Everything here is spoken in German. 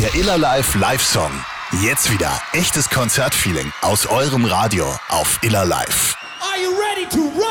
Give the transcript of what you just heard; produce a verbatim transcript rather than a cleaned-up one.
Der Iller Live Live-Song. Jetzt wieder echtes Konzertfeeling aus eurem Radio auf Iller Live. Are you ready to run?